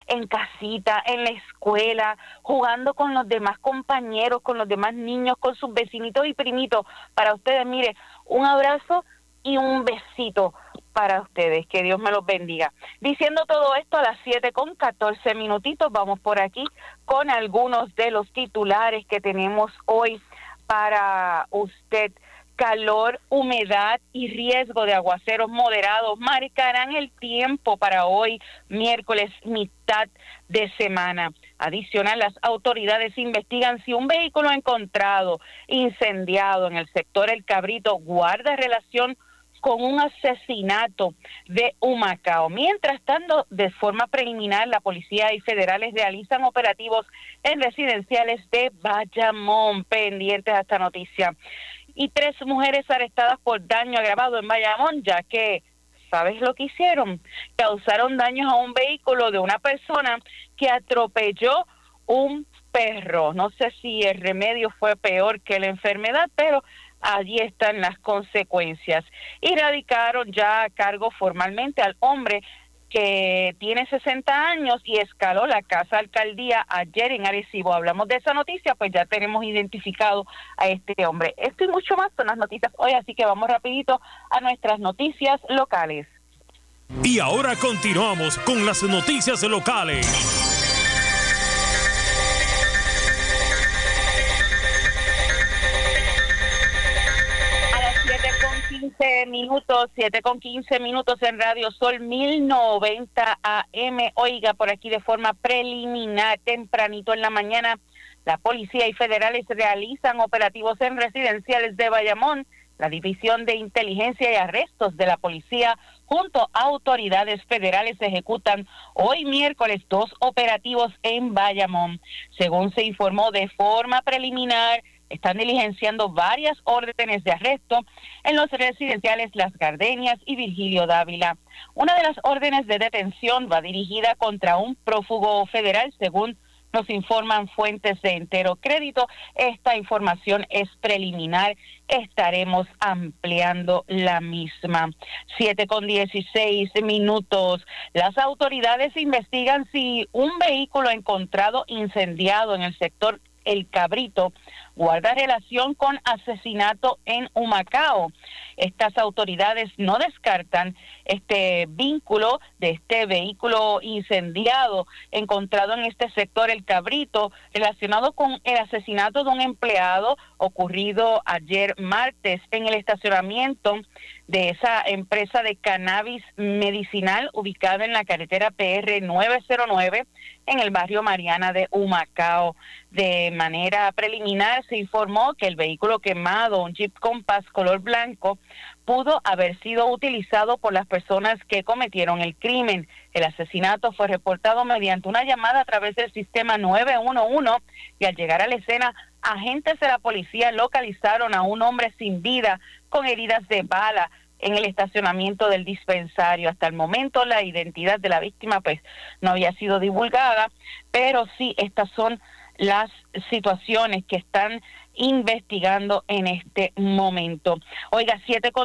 en casita, en la escuela, jugando con los demás compañeros, con los demás niños, con sus vecinitos y primitos. Para ustedes, mire, un abrazo y un besito para ustedes, que Dios me los bendiga. Diciendo todo esto, a las 7:14 vamos por aquí con algunos de los titulares que tenemos hoy para usted. Calor, humedad y riesgo de aguaceros moderados marcarán el tiempo para hoy, miércoles, mitad de semana. Adicional, las autoridades investigan si un vehículo encontrado incendiado en el sector El Cabrito guarda relación con un asesinato de Humacao. Mientras tanto, de forma preliminar, la policía y federales realizan operativos en residenciales de Bayamón. Pendientes a esta noticia. Y 3 mujeres arrestadas por daño agravado en Bayamón, ya que, ¿sabes lo que hicieron? Causaron daños a un vehículo de una persona que atropelló un perro. No sé si el remedio fue peor que la enfermedad, pero allí están las consecuencias. Y radicaron ya a cargo formalmente al hombre que tiene 60 años y escaló la casa alcaldía ayer en Arecibo. Hablamos de esa noticia, pues ya tenemos identificado a este hombre. Esto y mucho más son las noticias hoy, así que vamos rapidito a nuestras noticias locales. Y ahora continuamos con las noticias locales. A las 7:15 en Radio Sol 1090 AM. Oiga, por aquí de forma preliminar, tempranito en la mañana, la policía y federales realizan operativos en residenciales de Bayamón. La División de Inteligencia y Arrestos de la Policía junto a autoridades federales ejecutan hoy miércoles 2 operativos en Bayamón. Según se informó de forma preliminar, están diligenciando varias órdenes de arresto en los residenciales Las Gardenias y Virgilio Dávila. Una de las órdenes de detención va dirigida contra un prófugo federal, según nos informan fuentes de Entero Crédito. Esta información es preliminar, estaremos ampliando la misma. 7:16. Las autoridades investigan si un vehículo encontrado incendiado en el sector El Cabrito guarda relación con asesinato en Humacao. Estas autoridades no descartan este vínculo de este vehículo incendiado encontrado en este sector El Cabrito relacionado con el asesinato de un empleado ocurrido ayer martes en el estacionamiento de esa empresa de cannabis medicinal ubicada en la carretera PR 909 en el barrio Mariana de Humacao. De manera preliminar se informó que el vehículo quemado, un Jeep Compass color blanco, pudo haber sido utilizado por las personas que cometieron el crimen. El asesinato fue reportado mediante una llamada a través del sistema 911 y al llegar a la escena, agentes de la policía localizaron a un hombre sin vida con heridas de bala en el estacionamiento del dispensario. Hasta el momento la identidad de la víctima pues no había sido divulgada, pero sí estas son las situaciones que están investigando en este momento. Oiga,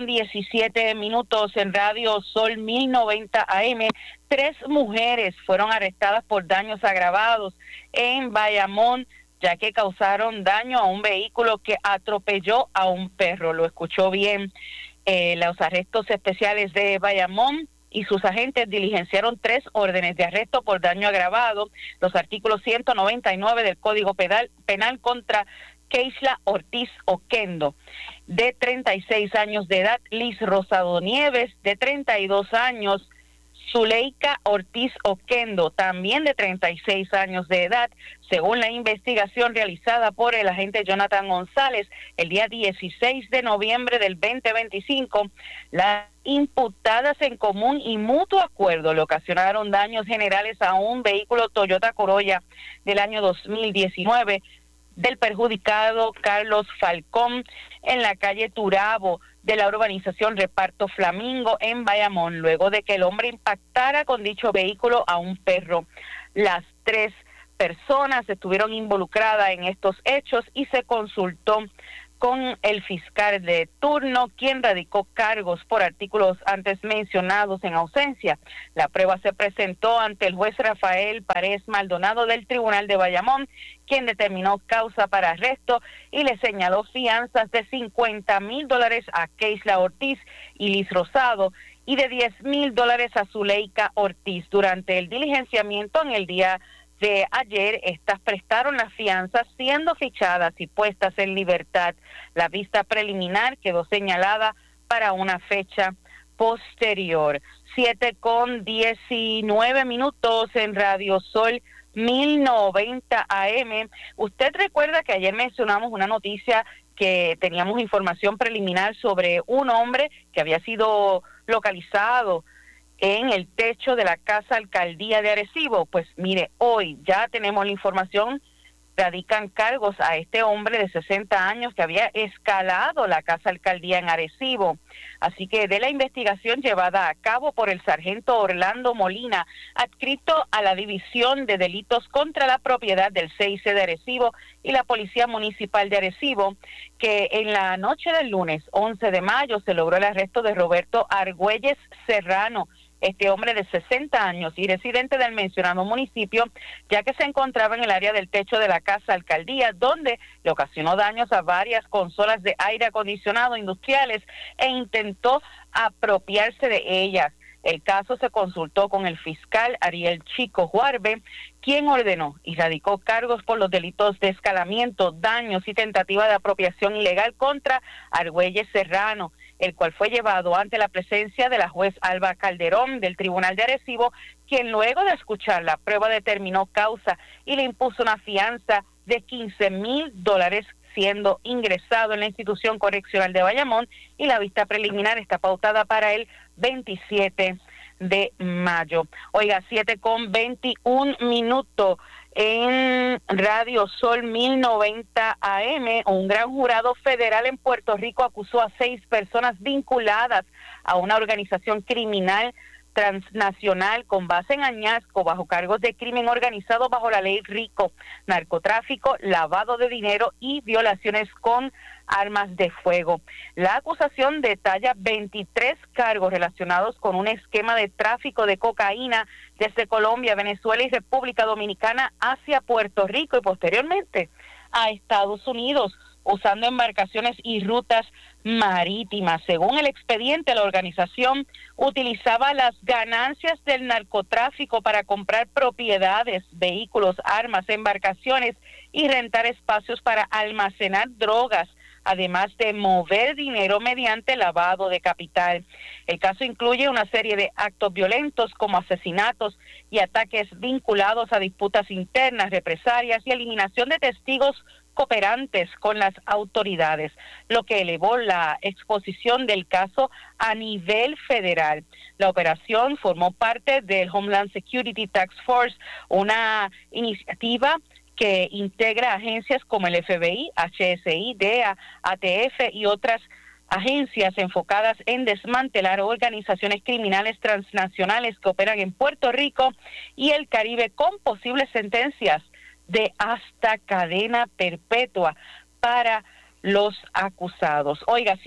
7:17 en Radio Sol 1090 AM. 3 mujeres fueron arrestadas por daños agravados en Bayamón, ya que causaron daño a un vehículo que atropelló a un perro. Lo escuchó bien. Los arrestos especiales de Bayamón y sus agentes diligenciaron 3 órdenes de arresto por daño agravado, los artículos 199 del Código Penal contra Keishla Ortiz Oquendo, de 36 años de edad, Liz Rosado Nieves, de 32 años, Zuleika Ortiz Oquendo, también de 36 años de edad. Según la investigación realizada por el agente Jonathan González, el día 16 de noviembre del 2025, las imputadas en común y mutuo acuerdo le ocasionaron daños generales a un vehículo Toyota Corolla del año 2019 del perjudicado Carlos Falcón en la calle Turabo de la urbanización Reparto Flamingo en Bayamón, luego de que el hombre impactara con dicho vehículo a un perro. Las 3 personas estuvieron involucradas en estos hechos y se consultó con el fiscal de turno, quien radicó cargos por artículos antes mencionados en ausencia. La prueba se presentó ante el juez Rafael Párez Maldonado del Tribunal de Bayamón, quien determinó causa para arresto y le señaló fianzas de $50,000 a Keisla Ortiz y Liz Rosado y de $10,000 a Zuleika Ortiz. Durante el diligenciamiento en el día de ayer, estas prestaron las fianzas siendo fichadas y puestas en libertad. La vista preliminar quedó señalada para una fecha posterior. 7:19 en Radio Sol 1090 AM. Usted recuerda que ayer mencionamos una noticia que teníamos información preliminar sobre un hombre que había sido localizado en el techo de la Casa Alcaldía de Arecibo. Pues mire, hoy ya tenemos la información, radican cargos a este hombre de 60 años que había escalado la Casa Alcaldía en Arecibo. Así que de la investigación llevada a cabo por el sargento Orlando Molina, adscrito a la División de Delitos contra la Propiedad del CIC de Arecibo y la Policía Municipal de Arecibo, que en la noche del lunes 11 de mayo se logró el arresto de Roberto Argüelles Serrano, este hombre de 60 años y residente del mencionado municipio, ya que se encontraba en el área del techo de la Casa Alcaldía, donde le ocasionó daños a varias consolas de aire acondicionado industriales e intentó apropiarse de ellas. El caso se consultó con el fiscal Ariel Chico Juarbe, quien ordenó y radicó cargos por los delitos de escalamiento, daños y tentativa de apropiación ilegal contra Argüelles Serrano, el cual fue llevado ante la presencia de la juez Alba Calderón del Tribunal de Arecibo, quien luego de escuchar la prueba determinó causa y le impuso una fianza de $15,000, siendo ingresado en la institución correccional de Bayamón, y la vista preliminar está pautada para el 27 de mayo. Oiga, 7:21 en Radio Sol 1090 AM. Un gran jurado federal en Puerto Rico acusó a 6 personas vinculadas a una organización criminal transnacional con base en Añasco bajo cargos de crimen organizado bajo la ley RICO, narcotráfico, lavado de dinero y violaciones con armas de fuego. La acusación detalla 23 cargos relacionados con un esquema de tráfico de cocaína desde Colombia, Venezuela y República Dominicana hacia Puerto Rico y posteriormente a Estados Unidos, usando embarcaciones y rutas marítimas. Según el expediente, la organización utilizaba las ganancias del narcotráfico para comprar propiedades, vehículos, armas, embarcaciones y rentar espacios para almacenar drogas, además de mover dinero mediante lavado de capital. El caso incluye una serie de actos violentos como asesinatos y ataques vinculados a disputas internas, represalias y eliminación de testigos cooperantes con las autoridades, lo que elevó la exposición del caso a nivel federal. La operación formó parte del Homeland Security Task Force, una iniciativa que integra agencias como el FBI, HSI, DEA, ATF y otras agencias enfocadas en desmantelar organizaciones criminales transnacionales que operan en Puerto Rico y el Caribe con posibles sentencias de hasta cadena perpetua para los acusados. Oiga,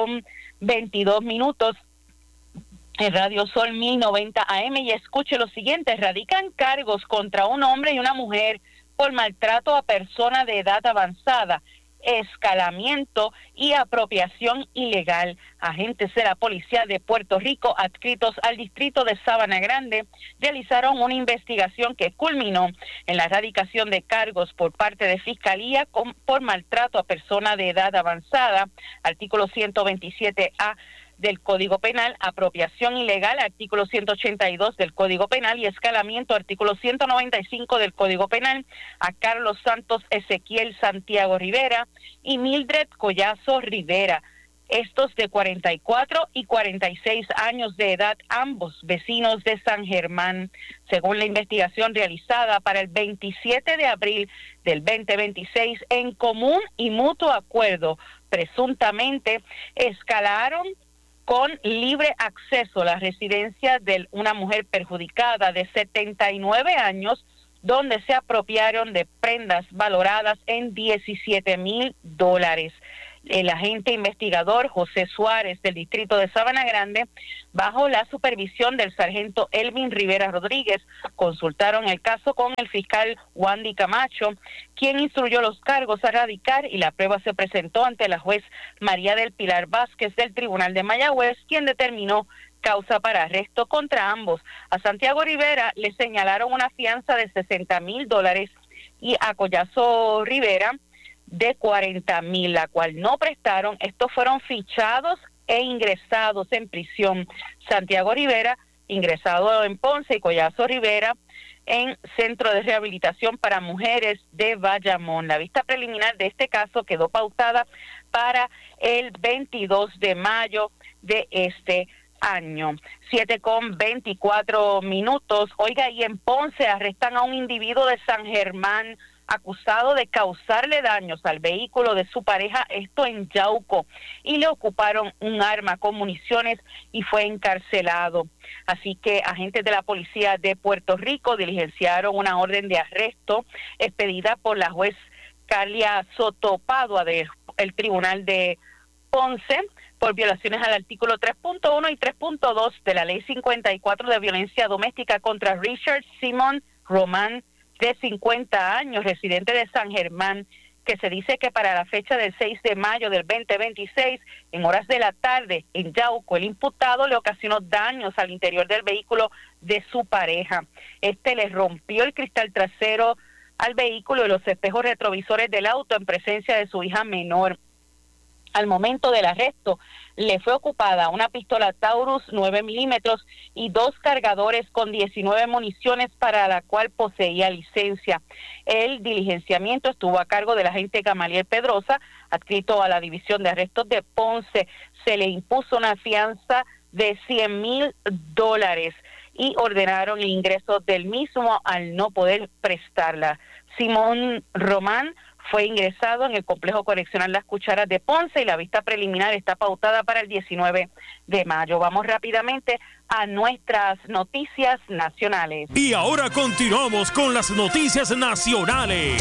7:22 en Radio Sol 1090 AM y escuche lo siguiente: radican cargos contra un hombre y una mujer por maltrato a persona de edad avanzada, escalamiento y apropiación ilegal. Agentes de la Policía de Puerto Rico adscritos al distrito de Sabana Grande realizaron una investigación que culminó en la erradicación de cargos por parte de Fiscalía por maltrato a persona de edad avanzada, artículo 127A del Código Penal, apropiación ilegal, artículo 182 del Código Penal, y escalamiento, artículo 195 del Código Penal, a Carlos Santos Ezequiel Santiago Rivera y Mildred Collazo Rivera, estos de 44 y 46 años de edad, ambos vecinos de San Germán. Según la investigación realizada para el 27 de abril del 2026, en común y mutuo acuerdo, presuntamente escalaron con libre acceso a la residencia de una mujer perjudicada de 79 años, donde se apropiaron de prendas valoradas en $17,000. El agente investigador José Suárez del distrito de Sabana Grande, bajo la supervisión del sargento Elvin Rivera Rodríguez, consultaron el caso con el fiscal Wandy Camacho, quien instruyó los cargos a radicar, y la prueba se presentó ante la juez María del Pilar Vázquez del Tribunal de Mayagüez, quien determinó causa para arresto contra ambos. A Santiago Rivera le señalaron una fianza de $60,000 y a Collazo Rivera de $40,000, la cual no prestaron. Estos fueron fichados e ingresados en prisión. Santiago Rivera ingresado en Ponce y Collazo Rivera en Centro de Rehabilitación para Mujeres de Bayamón. La vista preliminar de este caso quedó pautada para el 22 de mayo de este año. 7:24. Oiga, y en Ponce arrestan a un individuo de San Germán acusado de causarle daños al vehículo de su pareja, esto en Yauco, y le ocuparon un arma con municiones y fue encarcelado. Así que agentes de la policía de Puerto Rico diligenciaron una orden de arresto expedida por la juez Calia Soto Padua del Tribunal de Ponce por violaciones al artículo 3.1 y 3.2 de la Ley 54 de violencia doméstica contra Richard Simon Román, de 50 años, residente de San Germán, que se dice que para la fecha del 6 de mayo del 2026, en horas de la tarde, en Yauco, el imputado le ocasionó daños al interior del vehículo de su pareja. Este le rompió el cristal trasero al vehículo y los espejos retrovisores del auto en presencia de su hija menor. Al momento del arresto, le fue ocupada una pistola Taurus 9 milímetros y 2 cargadores con 19 municiones para la cual poseía licencia. El diligenciamiento estuvo a cargo del agente Gamaliel Pedrosa, adscrito a la División de Arrestos de Ponce. Se le impuso una fianza de $100,000 y ordenaron el ingreso del mismo al no poder prestarla. Simón Román fue ingresado en el Complejo Correccional Las Cucharas de Ponce y la vista preliminar está pautada para el 19 de mayo. Vamos rápidamente a nuestras noticias nacionales. Y ahora continuamos con las noticias nacionales.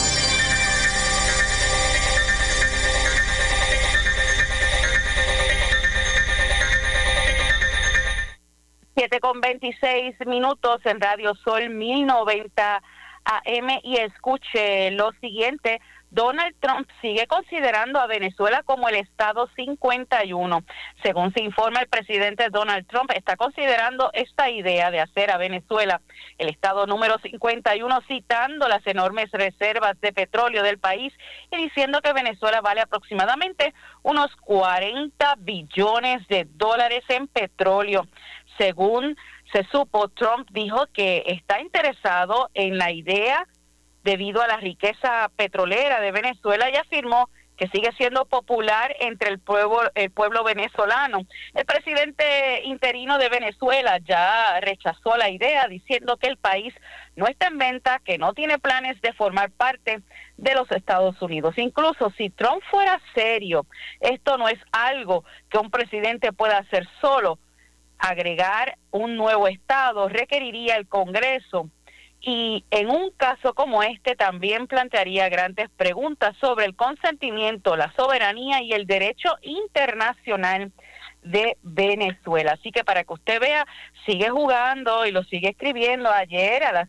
7:26 en Radio Sol 1090 AM, y escuche lo siguiente. Donald Trump sigue considerando a Venezuela como el Estado 51. Según se informa, el presidente Donald Trump está considerando esta idea de hacer a Venezuela el Estado número 51, citando las enormes reservas de petróleo del país y diciendo que Venezuela vale aproximadamente unos $40 billones en petróleo. Según se supo, Trump dijo que está interesado en la idea debido a la riqueza petrolera de Venezuela y afirmó que sigue siendo popular entre el pueblo venezolano. El presidente interino de Venezuela ya rechazó la idea, diciendo que el país no está en venta, que no tiene planes de formar parte de los Estados Unidos. Incluso si Trump fuera serio, esto no es algo que un presidente pueda hacer solo. Agregar un nuevo estado requeriría el Congreso, y en un caso como este también plantearía grandes preguntas sobre el consentimiento, la soberanía y el derecho internacional de Venezuela. Así que para que usted vea, sigue jugando y lo sigue escribiendo. Ayer a las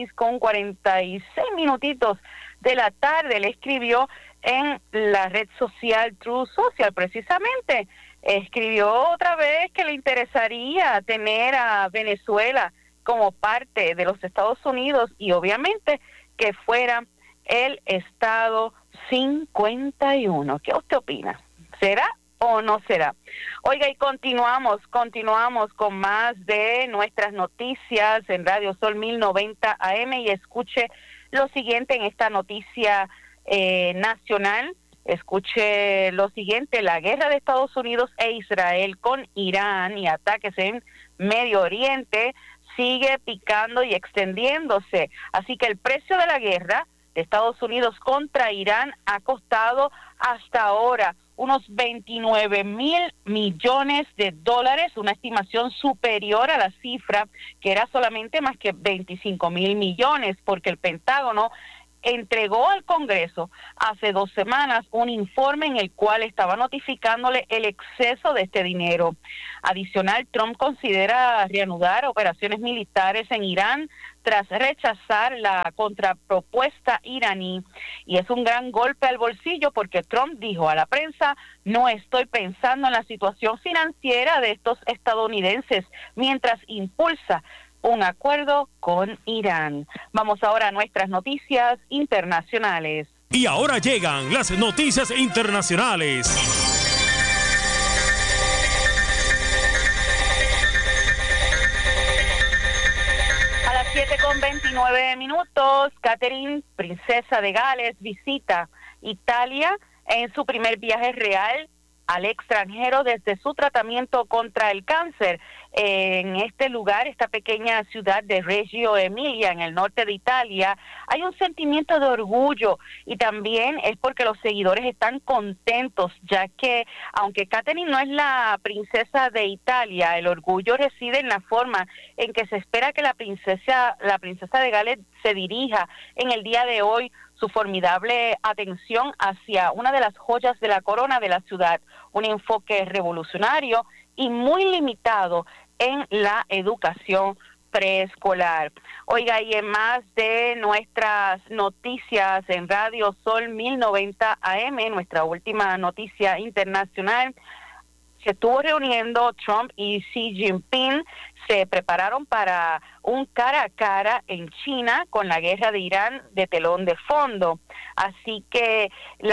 6:46 de la tarde le escribió en la red social True Social, precisamente. Escribió otra vez que le interesaría tener a Venezuela como parte de los Estados Unidos y obviamente que fuera el Estado 51. ¿Qué usted opina? ¿Será o no será? Oiga, y continuamos con más de nuestras noticias en Radio Sol 1090 AM, y escuche lo siguiente en esta noticia nacional. Escuche lo siguiente: la guerra de Estados Unidos e Israel con Irán y ataques en Medio Oriente sigue picando y extendiéndose. Así que el precio de la guerra de Estados Unidos contra Irán ha costado hasta ahora unos $29,000 millones, una estimación superior a la cifra que era solamente más que $25,000 millones, porque el Pentágono entregó al Congreso hace 2 semanas un informe en el cual estaba notificándole el exceso de este dinero. Adicional, Trump considera reanudar operaciones militares en Irán tras rechazar la contrapropuesta iraní. Y es un gran golpe al bolsillo porque Trump dijo a la prensa: no estoy pensando en la situación financiera de estos estadounidenses mientras impulsa un acuerdo con Irán. Vamos ahora a nuestras noticias internacionales. Y ahora llegan las noticias internacionales. A las 7:29, Catherine, princesa de Gales, visita Italia en su primer viaje real al extranjero desde su tratamiento contra el cáncer. En este lugar, esta pequeña ciudad de Reggio Emilia, en el norte de Italia, hay un sentimiento de orgullo, y también es porque los seguidores están contentos, ya que aunque Catherine no es la princesa de Italia, el orgullo reside en la forma en que se espera que la princesa de Gales se dirija en el día de hoy su formidable atención hacia una de las joyas de la corona de la ciudad, un enfoque revolucionario y muy limitado en la educación preescolar. Oiga, y en más de nuestras noticias en Radio Sol 1090 AM, nuestra última noticia internacional, se estuvo reuniendo Trump y Xi Jinping, se prepararon para un cara a cara en China con la guerra de Irán de telón de fondo. Así que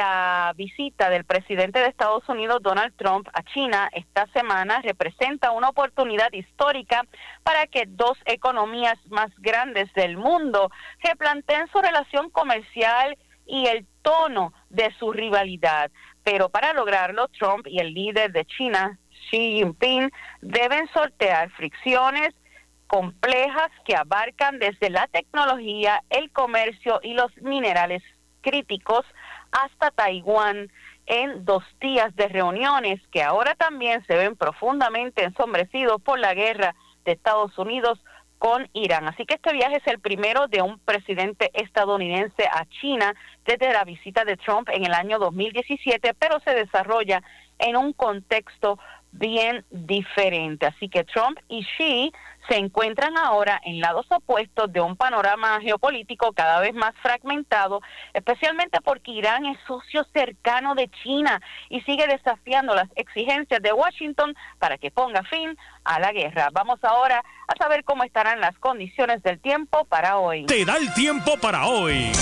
la visita del presidente de Estados Unidos, Donald Trump, a China esta semana representa una oportunidad histórica para que dos economías más grandes del mundo replanteen su relación comercial y el tono de su rivalidad. Pero para lograrlo, Trump y el líder de China, Xi Jinping, deben sortear fricciones complejas que abarcan desde la tecnología, el comercio y los minerales críticos hasta Taiwán, en 2 días de reuniones que ahora también se ven profundamente ensombrecidos por la guerra de Estados Unidos con Irán. Así que este viaje es el primero de un presidente estadounidense a China desde la visita de Trump en el año 2017, pero se desarrolla en un contexto bien diferente. Así que Trump y Xi se encuentran ahora en lados opuestos de un panorama geopolítico cada vez más fragmentado, especialmente porque Irán es socio cercano de China y sigue desafiando las exigencias de Washington para que ponga fin a la guerra. Vamos ahora a saber cómo estarán las condiciones del tiempo para hoy. Te da el tiempo para hoy.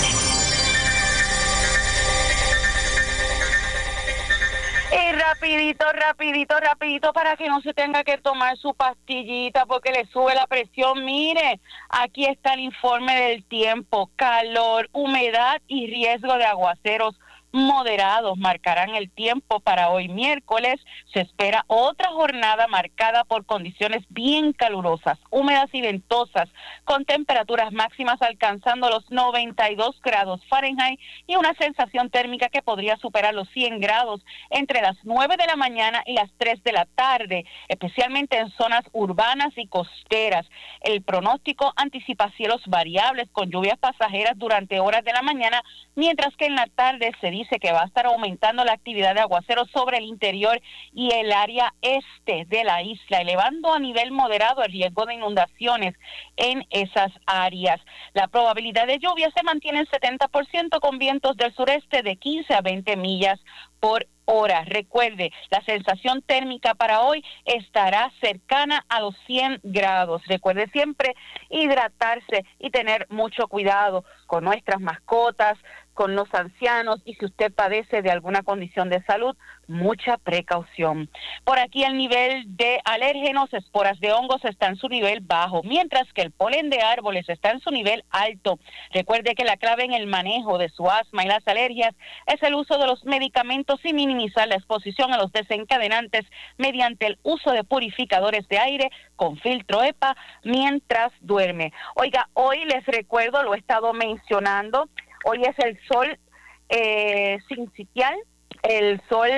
Y rapidito, para que no se tenga que tomar su pastillita porque le sube la presión. Mire, aquí está el informe del tiempo. Calor, humedad y riesgo de aguaceros moderados marcarán el tiempo para hoy miércoles. Se espera otra jornada marcada por condiciones bien calurosas, húmedas y ventosas, con temperaturas máximas alcanzando los 92 grados Fahrenheit y una sensación térmica que podría superar los 100 grados entre las 9 de la mañana y las 3 de la tarde, especialmente en zonas urbanas y costeras. El pronóstico anticipa cielos variables con lluvias pasajeras durante horas de la mañana, mientras que en la tarde se dice que va a estar aumentando la actividad de aguaceros sobre el interior y el área este de la isla, elevando a nivel moderado el riesgo de inundaciones en esas áreas. La probabilidad de lluvia se mantiene en 70% con vientos del sureste de 15 a 20 millas por hora. Recuerde, la sensación térmica para hoy estará cercana a los 100 grados. Recuerde siempre hidratarse y tener mucho cuidado con nuestras mascotas, con los ancianos, y si usted padece de alguna condición de salud, mucha precaución. Por aquí el nivel de alérgenos, esporas de hongos, está en su nivel bajo, mientras que el polen de árboles está en su nivel alto. Recuerde que la clave en el manejo de su asma y las alergias es el uso de los medicamentos y minimizar la exposición a los desencadenantes mediante el uso de purificadores de aire con filtro EPA mientras duerme. Oiga, hoy les recuerdo, lo he estado mencionando, hoy es el sol sincitial. El sol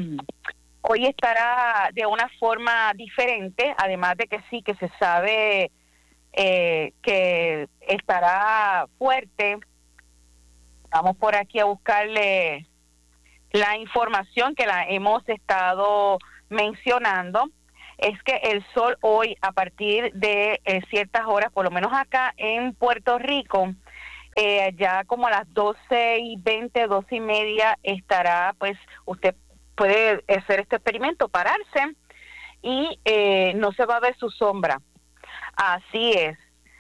hoy estará de una forma diferente, además de que sí que se sabe que estará fuerte Vamos por aquí a buscarle la información que la hemos estado mencionando. Es que el sol hoy, a partir de ciertas horas, por lo menos acá en Puerto Rico, ya como a las 12:20, 12:30, estará, pues usted puede hacer este experimento, pararse y no se va a ver su sombra. Así es.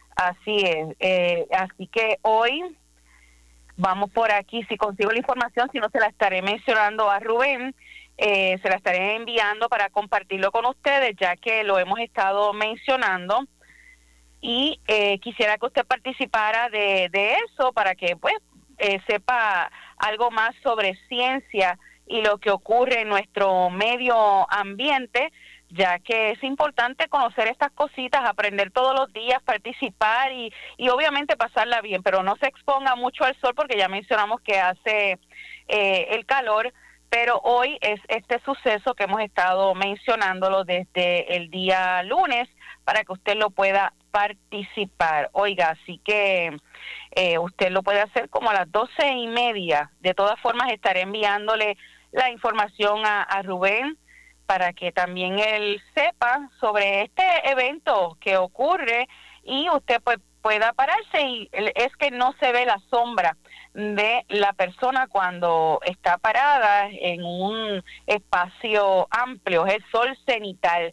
Así que hoy vamos por aquí, si consigo la información, si no se la estaré mencionando a Rubén, se la estaré enviando para compartirlo con ustedes, ya que lo hemos estado mencionando. Y quisiera que usted participara de eso para que pues sepa algo más sobre ciencia y lo que ocurre en nuestro medio ambiente, ya que es importante conocer estas cositas, aprender todos los días, participar y obviamente pasarla bien, pero no se exponga mucho al sol porque ya mencionamos que hace el calor, pero hoy es este suceso que hemos estado mencionándolo desde el día lunes para que usted lo pueda participar. Oiga, así que usted lo puede hacer como a las 12:30. De todas formas, estaré enviándole la información a Rubén para que también él sepa sobre este evento que ocurre y usted pues pueda pararse. Y es que no se ve la sombra de la persona cuando está parada en un espacio amplio. Es el sol cenital.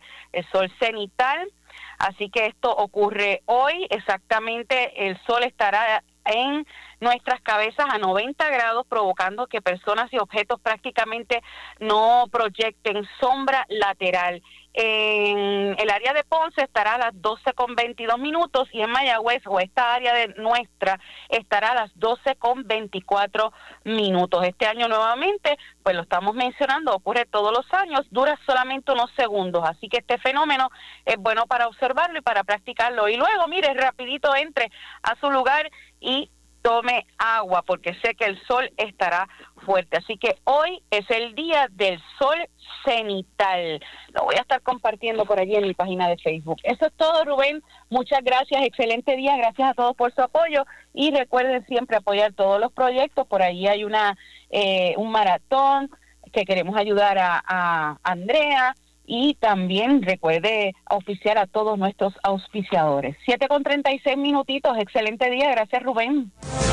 Así que esto ocurre hoy, exactamente el sol estará en nuestras cabezas a 90 grados, provocando que personas y objetos prácticamente no proyecten sombra lateral. En el área de Ponce estará a las 12:22 y en Mayagüez, o esta área de nuestra, estará a las 12:24. Este año nuevamente, pues lo estamos mencionando, ocurre todos los años, dura solamente unos segundos, así que este fenómeno es bueno para observarlo y para practicarlo. Y luego, mire, rapidito entre a su lugar y tome agua, porque sé que el sol estará fuerte. Así que hoy es el día del sol cenital. Lo voy a estar compartiendo por allí en mi página de Facebook. Eso es todo, Rubén. Muchas gracias. Excelente día. Gracias a todos por su apoyo. Y recuerden siempre apoyar todos los proyectos. Por ahí hay un maratón que queremos ayudar a Andrea. Y también recuerde oficiar a todos nuestros auspiciadores. 7:36. Excelente día. Gracias, Rubén.